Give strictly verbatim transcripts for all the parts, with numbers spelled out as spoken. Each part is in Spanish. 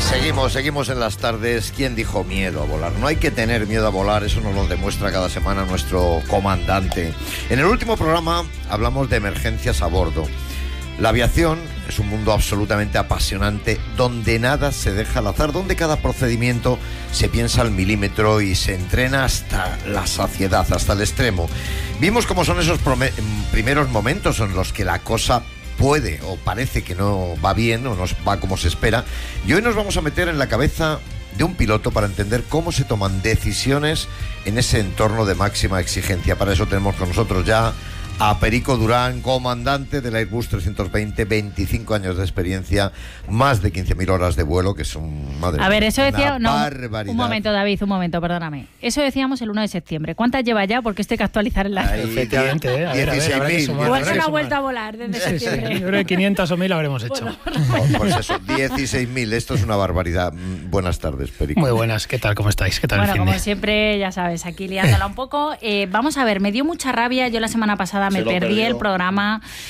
Seguimos, seguimos en las tardes. ¿Quién dijo miedo a volar? No hay que tener miedo a volar, eso nos lo demuestra cada semana nuestro comandante. En el último programa hablamos de emergencias a bordo. La aviación es un mundo absolutamente apasionante, donde nada se deja al azar, donde cada procedimiento se piensa al milímetro y se entrena hasta la saciedad, hasta el extremo. Vimos cómo son esos primeros momentos en los que la cosa puede o parece que no va bien o no va como se espera, y hoy nos vamos a meter en la cabeza de un piloto para entender cómo se toman decisiones en ese entorno de máxima exigencia. Para eso tenemos con nosotros ya a Perico Durán, comandante del Airbus trescientos veinte, veinticinco años de experiencia, más de quince mil horas de vuelo, que es un... Madre a ver, eso decía... una no, barbaridad. Un momento, David, un momento, perdóname. Eso decíamos el uno de septiembre. ¿Cuántas lleva ya? Porque esto hay que actualizar en la... Ahí, efectivamente, ¿eh? A ver, a ver, habrá que sumar, Igual habrá una que vuelta a sumar. volar desde Sí, septiembre. sí, yo creo que quinientas o mil habremos hecho. Bueno, Oh, pues eso, dieciséis mil, esto es una barbaridad. Buenas tardes, Perico. Muy buenas, ¿qué tal? ¿Cómo estáis? ¿Qué tal bueno, el como finde? siempre, ya sabes, aquí liándola un poco. Eh, vamos a ver, me dio mucha rabia. Yo la semana pasada me Se lo perdí perdió. el programa.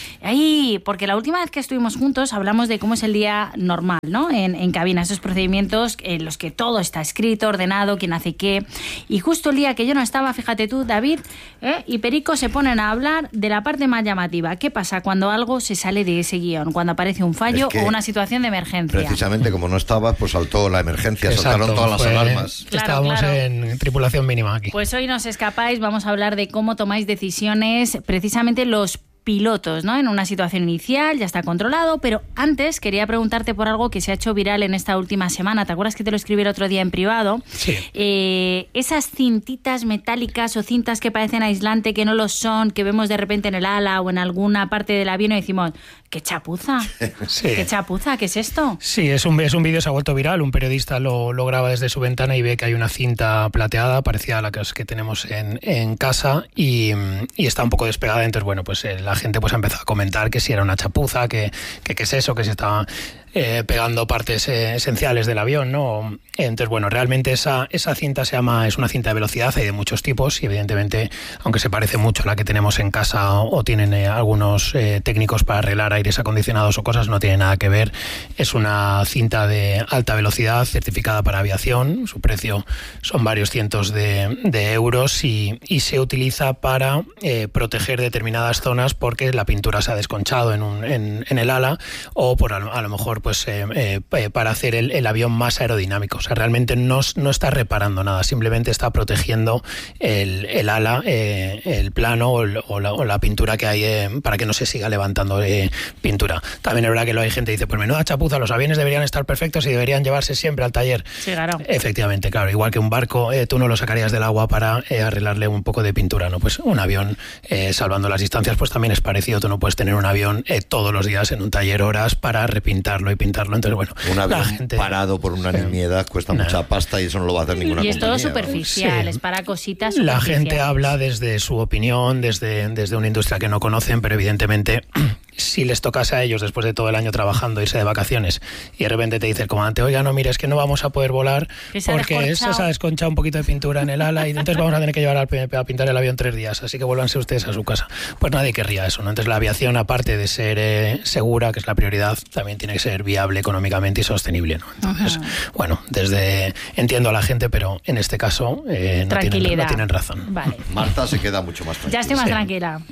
Ahí, porque la última vez que estuvimos juntos hablamos de cómo es el día normal, ¿no? En, en cabina, esos procedimientos en los que todo está escrito, ordenado, quién hace qué. Y justo el día que yo no estaba, fíjate tú, David ¿eh? y Perico se ponen a hablar de la parte más llamativa. ¿Qué pasa cuando algo se sale de ese guión? Cuando aparece un fallo Es que o una situación de emergencia. Precisamente como no estabas, pues saltó la emergencia, Exacto, saltaron todas las fue- alarmas. Claro, Estábamos claro. en tripulación mínima aquí. Pues hoy nos escapáis, vamos a hablar de cómo tomáis decisiones, precisamente los pilotos, ¿no? En una situación inicial, ya está controlado, pero antes quería preguntarte por algo que se ha hecho viral en esta última semana. ¿Te acuerdas que te lo escribí el otro día en privado? Sí. Eh, esas cintitas metálicas o cintas que parecen aislante, que no lo son, que vemos de repente en el ala o en alguna parte del avión y decimos, ¡qué chapuza! Sí. ¿Qué chapuza? ¿Qué es esto? Sí, es un, es un vídeo, se ha vuelto viral. Un periodista lo, lo graba desde su ventana y ve que hay una cinta plateada, parecida a la que, que tenemos en, en casa, y, y está un poco despegada. Entonces, bueno, pues eh, la gente pues ha empezado a comentar que si era una chapuza, que que qué es eso, que se estaba eh, pegando partes eh, esenciales del avión, ¿no? Entonces, bueno, realmente esa, esa cinta se llama, es una cinta de velocidad, hay de muchos tipos y evidentemente, aunque se parece mucho a la que tenemos en casa o, o tienen eh, algunos eh, técnicos para arreglar aires acondicionados o cosas, no tiene nada que ver. Es una cinta de alta velocidad certificada para aviación, su precio son varios cientos de, de euros y, y se utiliza para eh, proteger determinadas zonas porque la pintura se ha desconchado en, un, en, en el ala o por a lo, a lo mejor pues eh, eh, para hacer el, el avión más aerodinámico. O sea, realmente no, no está reparando nada, simplemente está protegiendo el, el ala, eh, el plano o, el, o, la, o la pintura que hay eh, para que no se siga levantando eh, pintura. También es verdad que lo hay gente que dice, pues menuda chapuza, los aviones deberían estar perfectos y deberían llevarse siempre al taller. Sí, claro. Efectivamente, claro, igual que un barco, eh, tú no lo sacarías del agua para eh, arreglarle un poco de pintura, ¿no? Pues un avión, eh, salvando las distancias, pues también es parecido. Tú no puedes tener un avión eh, todos los días en un taller horas para repintarlo y pintarlo. Entonces, bueno, Un avión la gente parado por una nimiedad cuesta Nah. mucha pasta y eso no lo va a hacer ninguna Y es todo compañía. superficial, Sí. es para cositas La superficiales. gente habla desde su opinión, desde, desde una industria que no conocen, pero evidentemente si les tocase a ellos después de todo el año trabajando irse de vacaciones y de repente te dice el comandante, oiga, no, mira, es que no vamos a poder volar Que se ha porque descorchado. se ha desconchado un poquito de pintura en el ala y entonces vamos a tener que llevar al P M P a pintar el avión tres días, así que vuélvanse ustedes a su casa. Pues nadie querría eso, ¿no? Entonces la aviación, aparte de ser eh, segura, que es la prioridad, también tiene que ser viable económicamente y sostenible, ¿no? Entonces, Ajá. bueno, desde entiendo a la gente, pero en este caso eh, no, tienen, Tranquilidad. no tienen razón. Vale. Marta se queda mucho más tranquila. Ya estoy más Sí. tranquila.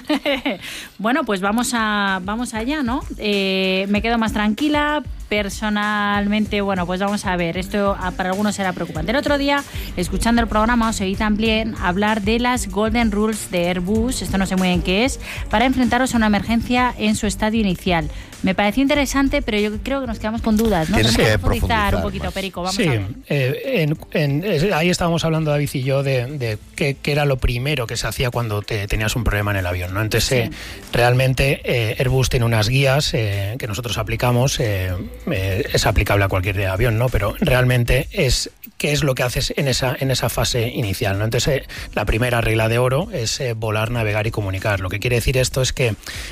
Bueno, pues vamos a vamos allá, ¿no? Eh, me quedo más tranquila. Personalmente, bueno, pues vamos a ver, esto ah, para algunos será preocupante. El otro día, escuchando el programa, os oí también hablar de las Golden Rules de Airbus, esto no sé muy bien qué es, para enfrentaros a una emergencia en su estadio inicial. Me pareció interesante, pero yo creo que nos quedamos con dudas, ¿no? Tienes Tenemos que profundizar profundizar un poquito, más. Perico, vamos Sí, a ver. eh, en- en- es- ahí estábamos hablando David y yo de, de qué, qué era lo primero que se hacía cuando te, tenías un problema en el avión, ¿no? Entonces, eh, realmente eh, Airbus tiene unas guías eh, que nosotros aplicamos, eh, eh, es aplicable a cualquier avión, ¿no? Pero realmente es qué es lo que haces en esa, en esa fase inicial, ¿no? Entonces, eh, la primera regla de oro es eh, volar, navegar y comunicar. Lo que quiere decir esto es que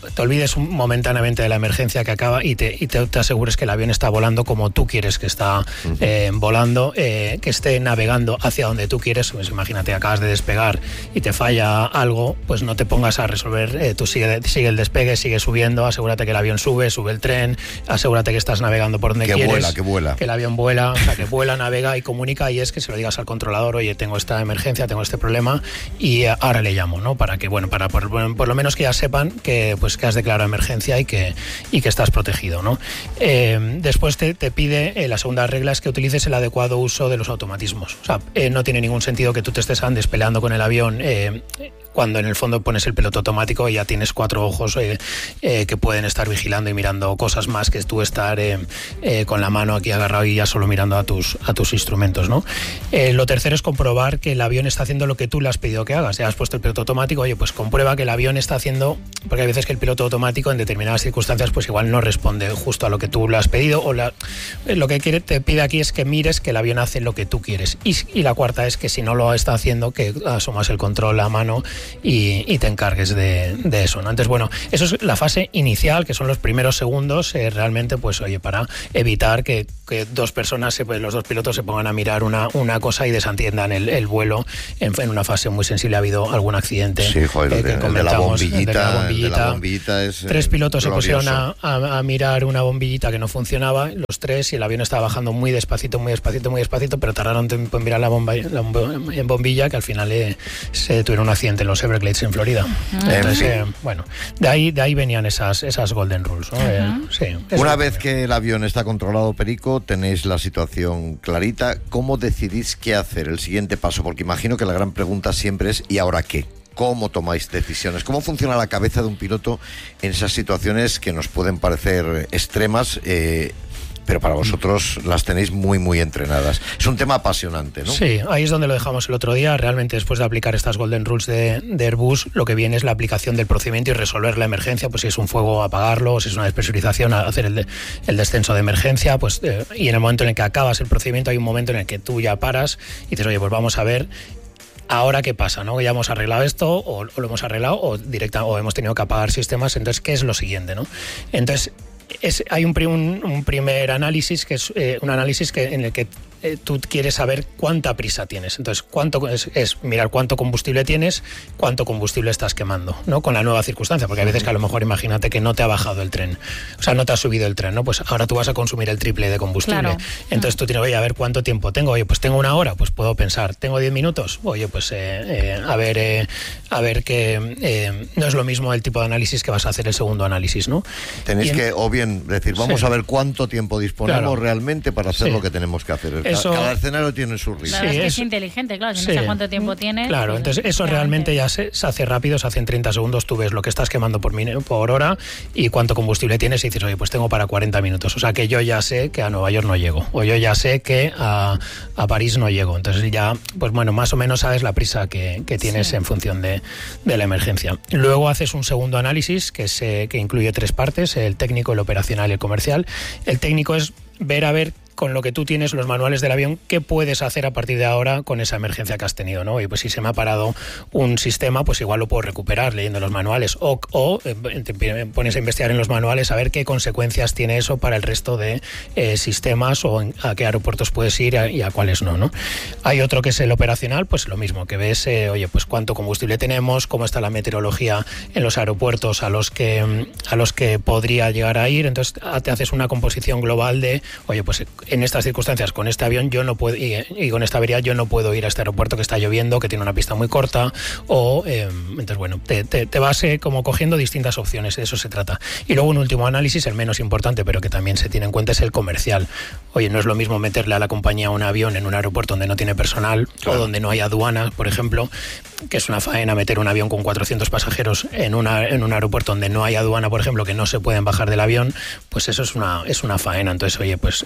te olvides momentáneamente de la emergencia que acaba y te, y te, te asegures que el avión está volando como tú quieres que está uh-huh. eh, volando, eh, que esté navegando hacia donde tú quieres. Pues imagínate, acabas de despegar y te falla algo, pues no te pongas a resolver, eh, tú sigue, sigue el despegue, sigue subiendo, asegúrate que el avión sube, sube el tren, asegúrate que estás navegando por donde que quieres. Vuela, que vuela. Que el avión vuela, o sea, que vuela, navega y comunica, y es que se lo digas al controlador, oye, tengo esta emergencia, tengo este problema y ahora le llamo, ¿no? Para que, bueno, para por, por lo menos que ya sepan que, pues, que has declarado emergencia y que, y que estás protegido, ¿no? Eh, después te, te pide, eh, la segunda regla es que utilices el adecuado uso de los automatismos. O sea, eh, no tiene ningún sentido que tú te estés andes peleando con el avión eh, cuando en el fondo pones el piloto automático y ya tienes cuatro ojos eh, eh, que pueden estar vigilando y mirando cosas más que tú estar eh, eh, con la mano aquí agarrado y ya solo mirando a tus, a tus instrumentos, ¿no? Eh, lo tercero es comprobar que el avión está haciendo lo que tú le has pedido que hagas. Ya has puesto el piloto automático, oye, pues comprueba que el avión está haciendo, porque hay veces que el piloto automático en determinadas circunstancias pues igual no responde justo a lo que tú le has pedido, o la, lo que quiere, te pide aquí es que mires que el avión hace lo que tú quieres. Y, y la cuarta es que si no lo está haciendo, que asumas el control a mano y, y te encargues de, de eso, ¿no? Entonces, bueno, eso es la fase inicial, que son los primeros segundos, eh, realmente, pues oye, para evitar que, que dos personas, se, pues, los dos pilotos se pongan a mirar una, una cosa y desentiendan el, el vuelo en, en una fase muy sensible. Ha habido algún accidente. Sí, joder, eh, el, que de, el de la bombillita, el de la bombillita. De la bombillita es, tres pilotos glorioso. Se pusieron a, a, a mirar una bombillita que no funcionaba, los tres, y el avión estaba bajando muy despacito, muy despacito, muy despacito, pero tardaron tiempo en mirar la, bomba, la bombilla, que al final eh, se tuvieron un accidente en los Everglades en Florida. Uh-huh. Entonces, eh, bueno, de ahí, de ahí venían esas, esas golden rules, ¿no? Uh-huh. eh, sí, Una vez que el avión está controlado, Perico, tenéis la situación clarita. ¿Cómo decidís qué hacer, el siguiente paso? Porque imagino que la gran pregunta siempre es ¿y ahora qué? ¿Cómo tomáis decisiones? ¿Cómo funciona la cabeza de un piloto en esas situaciones que nos pueden parecer extremas, eh, pero para vosotros las tenéis muy, muy entrenadas? Es un tema apasionante, ¿no? Sí, ahí es donde lo dejamos el otro día. Realmente, después de aplicar estas Golden Rules de, de Airbus, lo que viene es la aplicación del procedimiento y resolver la emergencia. Pues si es un fuego, apagarlo; si es una despresurización, hacer el, de, el descenso de emergencia. Pues eh, y en el momento en el que acabas el procedimiento, hay un momento en el que tú ya paras y dices, oye, pues vamos a ver ahora qué pasa, ¿no? Ya hemos arreglado esto, o, o lo hemos arreglado, o directa, o hemos tenido que apagar sistemas. Entonces, ¿qué es lo siguiente, no? Entonces, es, hay un, un, un primer análisis que es eh, un análisis que en el que eh, tú quieres saber cuánta prisa tienes. Entonces, cuánto es, es mirar cuánto combustible tienes, cuánto combustible estás quemando, ¿no? Con la nueva circunstancia, porque hay veces que a lo mejor, imagínate que no te ha bajado el tren, o sea, no te ha subido el tren, ¿no? Pues ahora tú vas a consumir el triple de combustible. Claro. Entonces tú tienes, oye, a ver cuánto tiempo tengo. Oye, pues tengo una hora, pues puedo pensar. Tengo diez minutos. Oye, pues eh, eh, a ver, eh, a ver que eh, no es lo mismo el tipo de análisis que vas a hacer el segundo análisis, ¿no? Tenéis en, que, o bien decir, vamos sí. a ver cuánto tiempo disponemos claro. realmente para hacer sí. lo que tenemos que hacer. Eso, cada escenario tiene su ritmo. Claro, sí, es que es, es inteligente, claro, si sí. no sabes cuánto tiempo tienes. Claro, pues, entonces eso realmente ya se, se hace rápido, se hace en treinta segundos, tú ves lo que estás quemando por, por hora y cuánto combustible tienes y dices, oye, pues tengo para cuarenta minutos. O sea que yo ya sé que a Nueva York no llego, o yo ya sé que a, a París no llego. Entonces ya, pues bueno, más o menos sabes la prisa que, que tienes sí. en función de, de la emergencia. Luego haces un segundo análisis que, se, que incluye tres partes, el técnico, el operacional y el comercial. El técnico es ver a ver con lo que tú tienes, los manuales del avión, qué puedes hacer a partir de ahora con esa emergencia que has tenido, ¿no? Y pues si se me ha parado un sistema, pues igual lo puedo recuperar leyendo los manuales, o, o eh, te pones a investigar en los manuales a ver qué consecuencias tiene eso para el resto de eh, sistemas, o en, a qué aeropuertos puedes ir a, y a cuáles no, ¿no? Hay otro que es el operacional, pues lo mismo, que ves, eh, oye, pues cuánto combustible tenemos, cómo está la meteorología en los aeropuertos a los que a los que podría llegar a ir. Entonces te haces una composición global de, oye, pues en estas circunstancias, con este avión yo no puedo, y, y con esta avería yo no puedo ir a este aeropuerto que está lloviendo, que tiene una pista muy corta, o eh, entonces bueno, te, te, te vas eh, como cogiendo distintas opciones, de eso se trata. Y luego un último análisis, el menos importante, pero que también se tiene en cuenta, es el comercial. Oye, no es lo mismo meterle a la compañía un avión en un aeropuerto donde no tiene personal, claro. o donde no hay aduana, por ejemplo, que es una faena meter un avión con cuatrocientos pasajeros en, una, en un aeropuerto donde no hay aduana, por ejemplo, que no se pueden bajar del avión, pues eso es una, es una faena. Entonces, oye, pues eh, en ese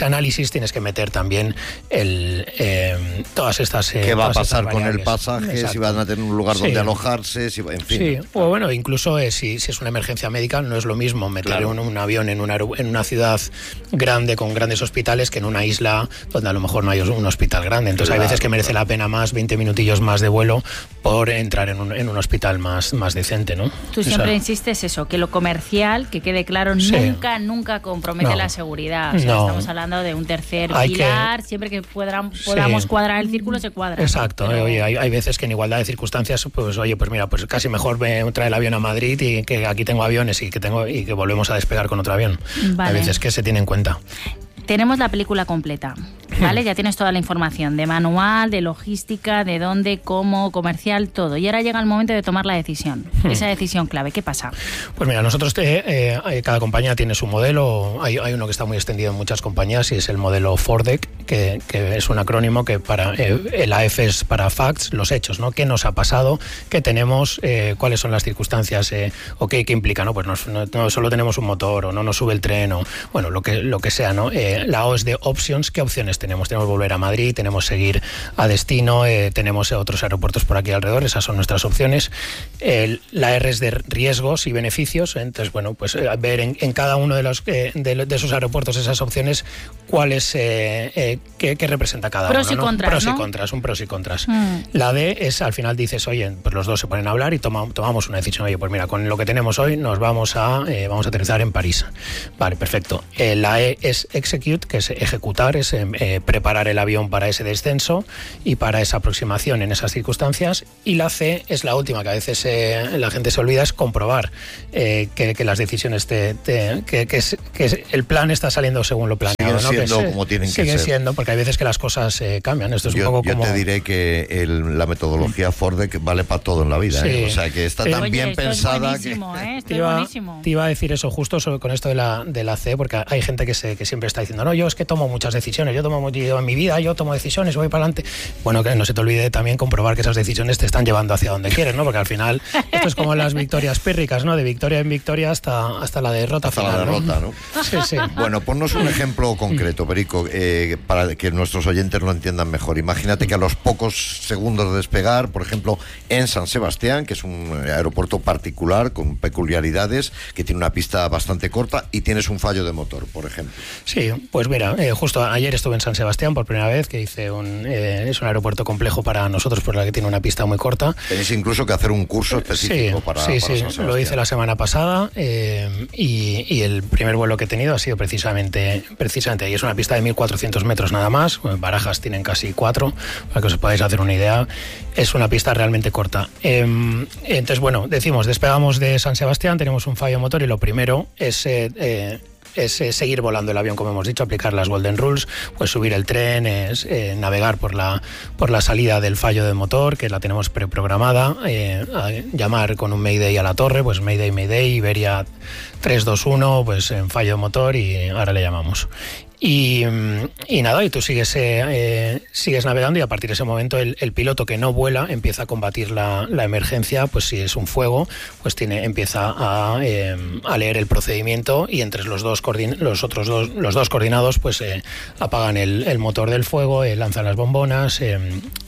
análisis tienes que meter también el, eh, todas estas eh, ¿Qué va a pasar con variables. el pasaje? Exacto. Si van a tener un lugar sí. donde alojarse, si, en fin. Sí, o bueno, incluso eh, si, si es una emergencia médica, no es lo mismo meter claro. un, un avión en una, en una ciudad grande con grandes hospitales que en una isla donde a lo mejor no hay un hospital grande. Entonces claro, hay veces que merece claro. la pena más veinte minutillos más de vuelo por entrar en un, en un hospital más, más decente, ¿no? Tú siempre o sea, insistes eso, que lo comercial, que quede claro, sí. nunca, nunca compromete no. la seguridad. O sea, no. estamos hablando de un tercer hay pilar, que... siempre que podamos, podamos sí. cuadrar el círculo se cuadra. Exacto, pero... oye, hay, hay veces que en igualdad de circunstancias, pues oye, pues mira, pues casi mejor me trae el avión a Madrid y que aquí tengo aviones y que tengo y que volvemos a despegar con otro avión. Vale. Hay veces que se tiene en cuenta. Tenemos la película completa, ¿vale? Ya tienes toda la información de manual, de logística, de dónde, cómo, comercial, todo. Y ahora llega el momento de tomar la decisión, esa decisión clave. ¿Qué pasa? Pues mira, nosotros, eh, eh, cada compañía tiene su modelo. Hay, hay uno que está muy extendido en muchas compañías y es el modelo FORDEC, que, que es un acrónimo que para eh, el A F es para facts, los hechos, ¿no? ¿Qué nos ha pasado? ¿Qué tenemos? Eh, ¿Cuáles son las circunstancias? Eh, ¿O qué, qué implica? ¿No? Pues no, no, no solo tenemos un motor o no nos sube el tren o, bueno, lo que, lo que sea, ¿no? Eh, la O es de options. ¿Qué opciones tenemos? Tenemos volver a Madrid, tenemos seguir a destino, eh, tenemos otros aeropuertos por aquí alrededor, esas son nuestras opciones. El, la R es de riesgos y beneficios, entonces, bueno, pues eh, ver en, en cada uno de los eh, de, de esos aeropuertos esas opciones, cuáles, eh, eh, qué, qué representa cada pros uno. Y ¿no? contras, pros ¿no? y contras, un pros y contras. Mm. La D es, al final dices, oye, pues los dos se ponen a hablar y toma, tomamos una decisión, oye, pues mira, con lo que tenemos hoy nos vamos a, eh, vamos a aterrizar en París. Vale, perfecto. Eh, la E es execute, que es ejecutar, es eh, preparar el avión para ese descenso y para esa aproximación en esas circunstancias. Y la C es la última, que a veces eh, la gente se olvida, es comprobar eh, que, que las decisiones, te, te, que, que, es, que el plan está saliendo según lo planeado. Siguen siendo, ¿no? Que como tienen que sigue ser. siendo, porque hay veces que las cosas eh, cambian. Esto es yo, un poco yo como... te diré que el, la metodología FORDEC vale para todo en la vida. Sí. ¿eh? O sea, que está tan Oye, bien esto pensada es buenísimo, que... ¿eh? Esto te, es iba, buenísimo. te iba a decir eso justo sobre, con esto de la, de la C, porque hay gente que, se, que siempre está diciendo, no, yo es que tomo muchas decisiones, yo tomo yo, en mi vida, yo tomo decisiones, voy para adelante. Bueno, que no se te olvide también comprobar que esas decisiones te están llevando hacia donde quieres, ¿no? Porque al final esto es como las victorias pírricas, ¿no? De victoria en victoria hasta, hasta la derrota hasta final. la derrota, ¿no? ¿no? Sí, sí. Bueno, ponnos un ejemplo concreto, Perico, eh, para que nuestros oyentes lo entiendan mejor. Imagínate que a los pocos segundos de despegar, por ejemplo, en San Sebastián, que es un aeropuerto particular con peculiaridades, que tiene una pista bastante corta y tienes un fallo de motor, por ejemplo. Sí, pues mira, eh, justo ayer estuve en San Sebastián por primera vez, que hice un... Eh, es un aeropuerto complejo para nosotros, por la que tiene una pista muy corta. Tenéis incluso que hacer un curso específico sí, para, sí, para sí, San Sebastián. Lo hice la semana pasada eh, y, y el primer vuelo que he tenido ha sido precisamente precisamente ahí. Es una pista de mil cuatrocientos metros nada más. Barajas tienen casi cuatro, para que os podáis hacer una idea. Es una pista realmente corta. Eh, entonces, bueno, decimos, despegamos de San Sebastián, tenemos un fallo motor y lo primero es... Eh, eh, es eh, seguir volando el avión, como hemos dicho, aplicar las Golden Rules, pues subir el tren, es eh, navegar por la por la salida del fallo de motor, que la tenemos preprogramada, eh, llamar con un Mayday a la torre, pues Mayday, Mayday, Iberia tres dos uno, pues en fallo de motor y ahora le llamamos. Y, y nada, y tú sigues eh, eh, sigues navegando y a partir de ese momento el, el piloto que no vuela empieza a combatir la, la emergencia, pues si es un fuego, pues tiene empieza a, eh, a leer el procedimiento y entre los dos coordin- los otros dos los dos coordinados pues eh, apagan el, el motor del fuego, eh, lanzan las bombonas eh,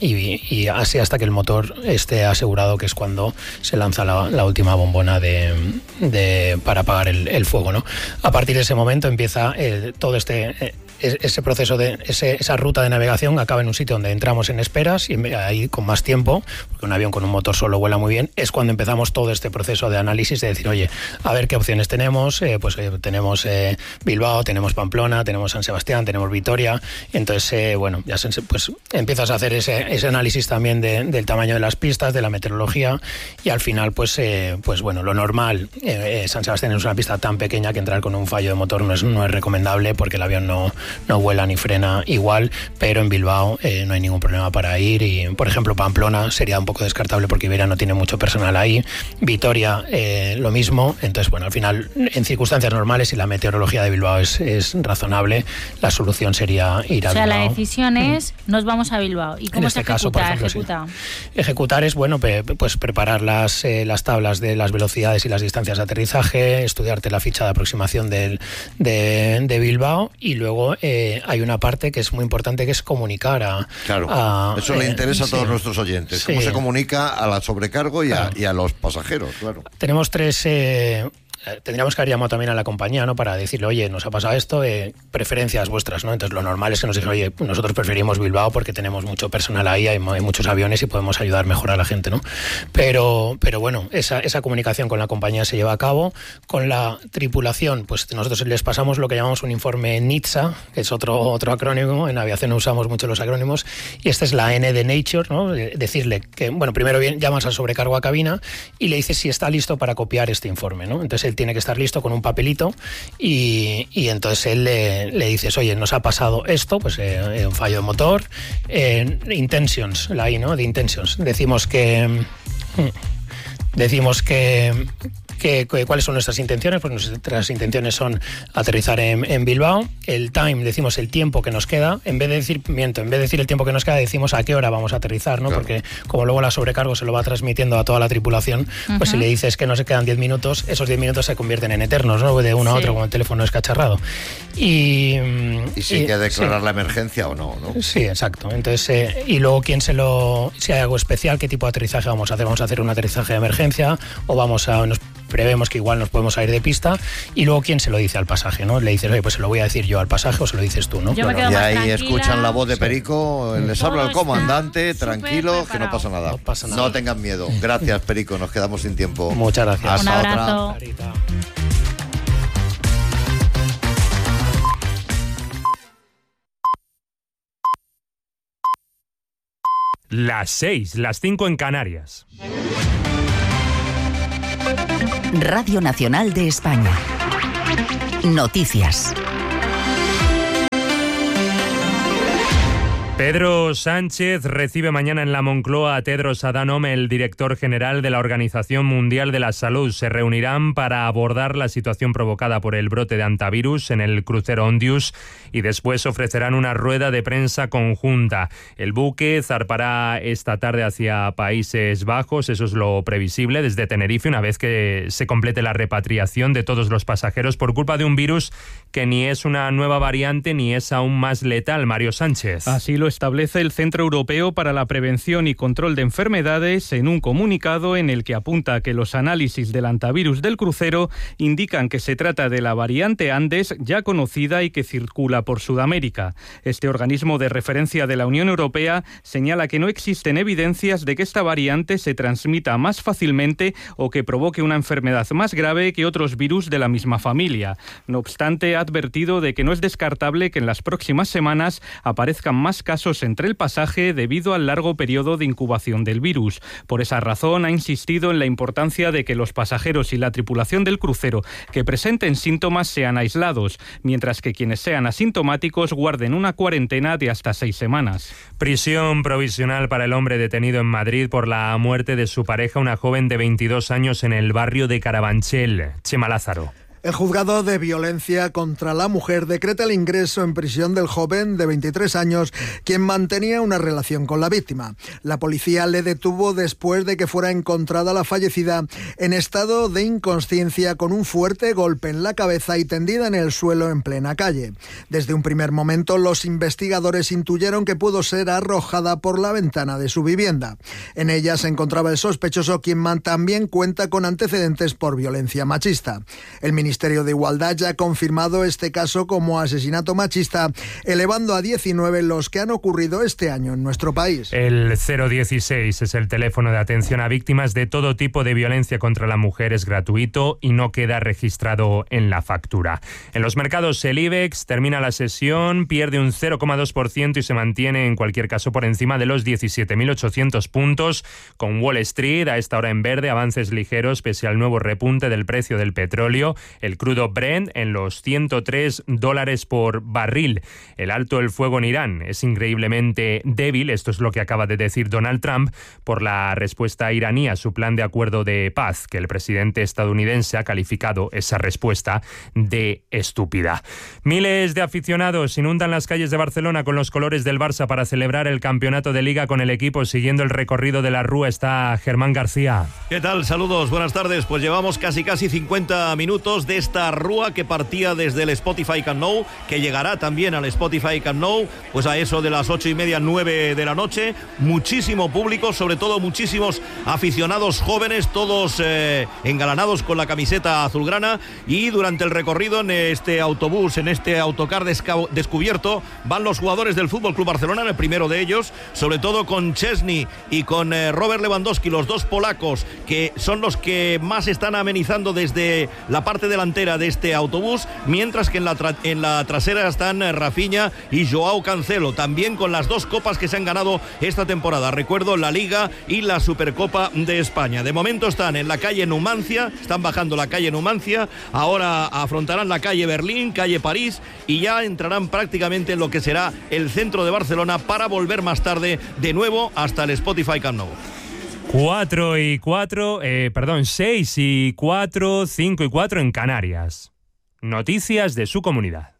y, y así hasta que el motor esté asegurado, que es cuando se lanza la, la última bombona de, de para apagar el, el fuego, ¿no? A partir de ese momento empieza eh, todo este ese proceso de ese, esa ruta de navegación acaba en un sitio donde entramos en esperas y ahí con más tiempo, porque un avión con un motor solo vuela muy bien, es cuando empezamos todo este proceso de análisis, de decir, oye, a ver qué opciones tenemos, eh, pues eh, tenemos eh, Bilbao, tenemos Pamplona, tenemos San Sebastián, tenemos Vitoria, y entonces eh, bueno, ya se, pues empiezas a hacer ese, ese análisis también de, del tamaño de las pistas, de la meteorología, y al final pues eh, pues bueno, lo normal, eh, eh, San Sebastián es una pista tan pequeña que entrar con un fallo de motor no es, no es recomendable, porque el avión no no vuela ni frena igual, pero en Bilbao eh, no hay ningún problema para ir y, por ejemplo, Pamplona sería un poco descartable porque Iberia no tiene mucho personal ahí, Vitoria eh, lo mismo, entonces, bueno, al final, en circunstancias normales, si la meteorología de Bilbao es, es razonable, la solución sería ir a Bilbao. O sea, la decisión es, mm. nos vamos a Bilbao. ¿Y cómo en se este ejecuta? Caso, por ejemplo, ejecuta? Sí. Ejecutar es, bueno, pues preparar las, eh, las tablas de las velocidades y las distancias de aterrizaje, estudiarte la ficha de aproximación del, de, de Bilbao y luego eh, hay una parte que es muy importante, que es comunicar a... Claro, a, eso le interesa eh, a todos sí, nuestros oyentes, sí. cómo se comunica a la sobrecargo y, claro. a, y a los pasajeros, claro. Tenemos tres... Eh, tendríamos que haber llamado también a la compañía, ¿no? Para decirle, oye, nos ha pasado esto, eh, preferencias vuestras, ¿no? Entonces lo normal es que nos digan, oye, nosotros preferimos Bilbao porque tenemos mucho personal ahí, hay, hay muchos aviones y podemos ayudar mejor a la gente, ¿no? Pero, pero bueno, esa, esa comunicación con la compañía se lleva a cabo. Con la tripulación, pues nosotros les pasamos lo que llamamos un informe NHTSA, que es otro, otro acrónimo, en aviación usamos mucho los acrónimos, y esta es la N de Nature, ¿no? Decirle que, bueno, primero bien, llamas al sobrecargo a cabina y le dices si está listo para copiar este informe, ¿no? Entonces él tiene que estar listo con un papelito y, y entonces él le, le dices, oye, nos ha pasado esto, pues eh, un fallo de motor, eh, intentions, la I, ¿no? De intentions. Decimos que... Decimos que... Que, que, ¿cuáles son nuestras intenciones? Pues nuestras intenciones son aterrizar en, en Bilbao. El time, decimos el tiempo que nos queda. En vez de decir, miento, en vez de decir el tiempo que nos queda, decimos a qué hora vamos a aterrizar, ¿no? Claro. Porque como luego la sobrecargo se lo va transmitiendo a toda la tripulación, uh-huh. pues si le dices que no se quedan diez minutos, esos diez minutos se convierten en eternos, ¿no? De uno sí. a otro, como el teléfono escacharrado. Y, y si hay que declarar sí. la emergencia o no, ¿no? Sí, exacto. Entonces, eh, y luego quién se lo... Si hay algo especial, ¿qué tipo de aterrizaje vamos a hacer? ¿Vamos a hacer un aterrizaje de emergencia o vamos a... Nos, prevemos que igual nos podemos ir de pista, y luego quién se lo dice al pasaje, ¿no? Le dices, oye, pues se lo voy a decir yo al pasaje o se lo dices tú, ¿no? Yo me quedo y más ahí tranquila. Escuchan la voz de Perico, sí. les habla el comandante, tranquilo, que no pasa nada. No pasa nada. No tengan miedo. Gracias, Perico, nos quedamos sin tiempo. Muchas gracias. Hasta un abrazo. Otra. Las seis, las cinco en Canarias. Radio Nacional de España. Noticias. Pedro Sánchez recibe mañana en la Moncloa a Tedros Adhanom, el director general de la Organización Mundial de la Salud. Se reunirán para abordar la situación provocada por el brote de hantavirus en el crucero Ondius y después ofrecerán una rueda de prensa conjunta. El buque zarpará esta tarde hacia Países Bajos, eso es lo previsible, desde Tenerife, una vez que se complete la repatriación de todos los pasajeros por culpa de un virus que ni es una nueva variante ni es aún más letal. Mario Sánchez. Así lo establece el Centro Europeo para la Prevención y Control de Enfermedades en un comunicado en el que apunta que los análisis del hantavirus del crucero indican que se trata de la variante Andes ya conocida y que circula por Sudamérica. Este organismo de referencia de la Unión Europea señala que no existen evidencias de que esta variante se transmita más fácilmente o que provoque una enfermedad más grave que otros virus de la misma familia. No obstante, ha advertido de que no es descartable que en las próximas semanas aparezcan más casos entre el pasaje debido al largo periodo de incubación del virus. Por esa razón, ha insistido en la importancia de que los pasajeros y la tripulación del crucero que presenten síntomas sean aislados, mientras que quienes sean asintomáticos guarden una cuarentena de hasta seis semanas. Prisión provisional para el hombre detenido en Madrid por la muerte de su pareja, una joven de veintidós años en el barrio de Carabanchel. Chema Lázaro. El juzgado de violencia contra la mujer decreta el ingreso en prisión del joven de veintitrés años, quien mantenía una relación con la víctima. La policía le detuvo después de que fuera encontrada la fallecida en estado de inconsciencia con un fuerte golpe en la cabeza y tendida en el suelo en plena calle. Desde un primer momento, los investigadores intuyeron que pudo ser arrojada por la ventana de su vivienda. En ella se encontraba el sospechoso, quien también cuenta con antecedentes por violencia machista. El El Ministerio de Igualdad ya ha confirmado este caso como asesinato machista, elevando a diecinueve los que han ocurrido este año en nuestro país. El cero dieciséis es el teléfono de atención a víctimas de todo tipo de violencia contra la mujer, es gratuito y no queda registrado en la factura. En los mercados, el IBEX termina la sesión, pierde un cero coma dos por ciento y se mantiene en cualquier caso por encima de los diecisiete mil ochocientos puntos, con Wall Street a esta hora en verde, avances ligeros pese al nuevo repunte del precio del petróleo. El crudo Brent en los ciento tres dólares por barril. El alto el fuego en Irán es increíblemente débil, esto es lo que acaba de decir Donald Trump, por la respuesta iraní a su plan de acuerdo de paz, que el presidente estadounidense ha calificado esa respuesta de estúpida. Miles de aficionados inundan las calles de Barcelona con los colores del Barça para celebrar el campeonato de Liga con el equipo. Siguiendo el recorrido de la Rúa está Germán García. ¿Qué tal? Saludos, buenas tardes. Pues llevamos casi casi cincuenta minutos de esta rúa que partía desde el Spotify Camp Nou, que llegará también al Spotify Camp Nou, pues a eso de las ocho y media, nueve de la noche. Muchísimo público, sobre todo muchísimos aficionados jóvenes, todos eh, engalanados con la camiseta azulgrana, y durante el recorrido en este autobús, en este autocar desca- descubierto, van los jugadores del Fútbol Club Barcelona, el primero de ellos, sobre todo con Szczesny y con eh, Robert Lewandowski, los dos polacos, que son los que más están amenizando desde la parte delantera de este autobús, mientras que en la, tra- en la trasera están eh, Rafinha y Joao Cancelo, también con las dos copas que se han ganado esta temporada, recuerdo, la Liga y la Supercopa de España. De momento están en la calle Numancia, están bajando la calle Numancia, ahora afrontarán la calle Berlín, calle París, y ya entrarán prácticamente en lo que será el centro de Barcelona para volver más tarde de nuevo hasta el Spotify Camp Nou. Cuatro y cuatro, eh, perdón, seis y cuatro, cinco y cuatro en Canarias. Noticias de su comunidad.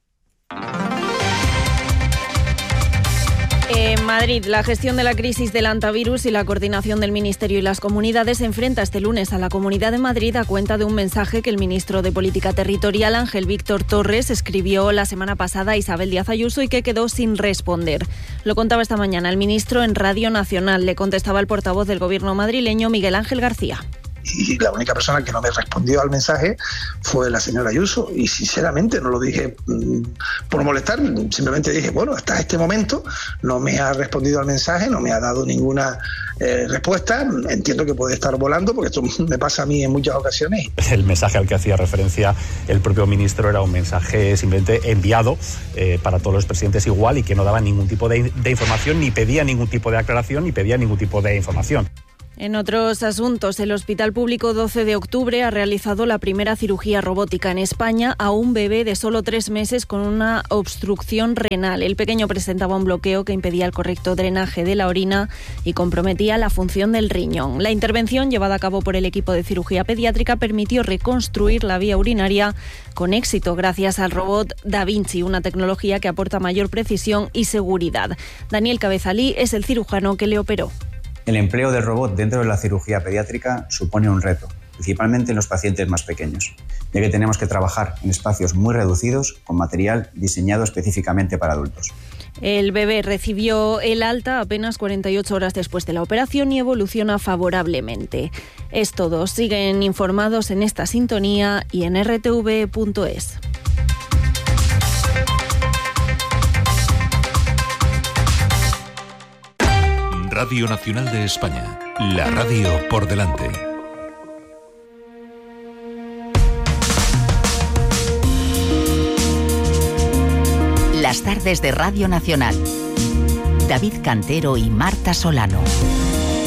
En Madrid, la gestión de la crisis del hantavirus y la coordinación del Ministerio y las comunidades se enfrenta este lunes a la Comunidad de Madrid a cuenta de un mensaje que el ministro de Política Territorial, Ángel Víctor Torres, escribió la semana pasada a Isabel Díaz Ayuso y que quedó sin responder. Lo contaba esta mañana el ministro en Radio Nacional. Le contestaba el portavoz del Gobierno madrileño, Miguel Ángel García. Y la única persona que no me respondió al mensaje fue la señora Ayuso, y sinceramente no lo dije mmm, por molestar, simplemente dije, bueno, hasta este momento no me ha respondido al mensaje, no me ha dado ninguna eh, respuesta. Entiendo que puede estar volando, porque esto me pasa a mí en muchas ocasiones. El mensaje al que hacía referencia el propio ministro era un mensaje simplemente enviado eh, para todos los presidentes igual, y que no daba ningún tipo de, de información, ni pedía ningún tipo de aclaración, ni pedía ningún tipo de información. En otros asuntos, el Hospital Público doce de octubre ha realizado la primera cirugía robótica en España a un bebé de solo tres meses con una obstrucción renal. El pequeño presentaba un bloqueo que impedía el correcto drenaje de la orina y comprometía la función del riñón. La intervención, llevada a cabo por el equipo de cirugía pediátrica, permitió reconstruir la vía urinaria con éxito gracias al robot Da Vinci, una tecnología que aporta mayor precisión y seguridad. Daniel Cabezalí es el cirujano que le operó. El empleo del robot dentro de la cirugía pediátrica supone un reto, principalmente en los pacientes más pequeños, ya que tenemos que trabajar en espacios muy reducidos con material diseñado específicamente para adultos. El bebé recibió el alta apenas cuarenta y ocho horas después de la operación y evoluciona favorablemente. Es todo. Siguen informados en esta sintonía y en erre te ve punto es. Radio Nacional de España, la radio por delante. Las tardes de Radio Nacional. David Cantero y Marta Solano.